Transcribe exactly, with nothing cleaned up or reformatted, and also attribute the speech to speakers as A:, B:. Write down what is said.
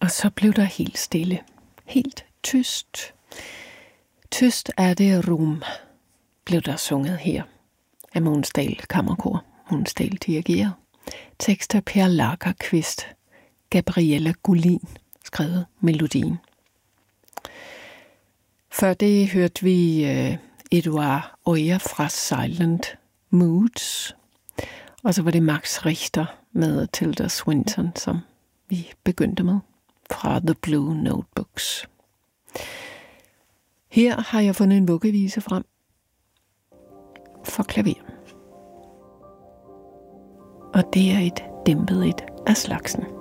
A: Og så blev der helt stille. Helt tyst. Tyst er det rum, blev der sunget her af Mogens Dahl Kammerkor. Mogens Dahl dirigerer. Tekst af Per Lagerkvist. Gabriella Gullin skrevet melodien. Før det hørte vi uh, Eduard Øyer fra Silent Moods. Og så var det Max Richter med Tilda Swinton, som vi begyndte med fra The Blue Notebooks. Her har jeg fundet en vuggevise frem for klaver. Og det er et dæmpet et af slagsen.